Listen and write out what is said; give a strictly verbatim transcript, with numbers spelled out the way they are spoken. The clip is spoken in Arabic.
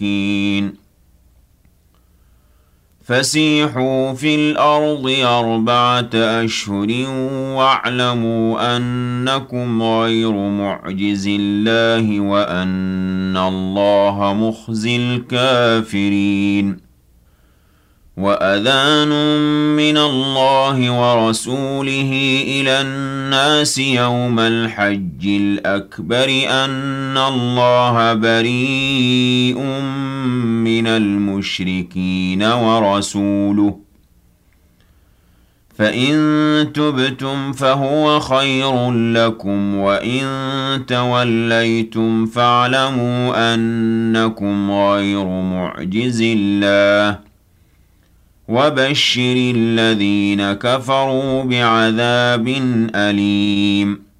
المشركين فسيحوا في الأرض أربعة أشهر واعلموا أنكم غير معجز الله وأن الله مخزي الكافرين وأذان من الله ورسوله إلى الناس يوم الحج الأكبر أن الله بريء من المشركين ورسوله فإن تبتم فهو خير لكم وإن توليتم فاعلموا أنكم غير معجز الله وبشر الذين كفروا بعذاب أليم